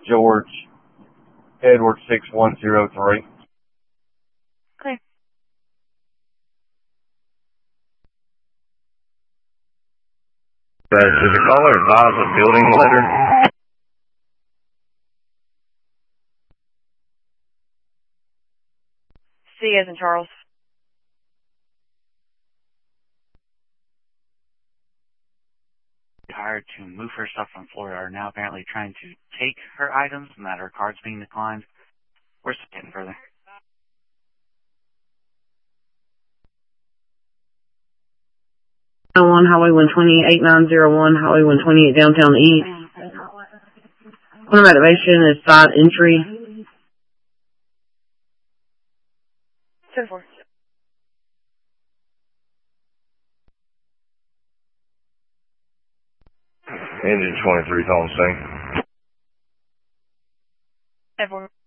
George, Edward 6103. Okay. Does the caller advise a building letter? C as in Charles. Hired to move her stuff from Florida are now apparently trying to take her items and that her card's being declined. We're still getting further. Highway 120, 8901, Highway 128, downtown east. Point of activation is side entry. 10-4. Engine 23's on scene. 10-4.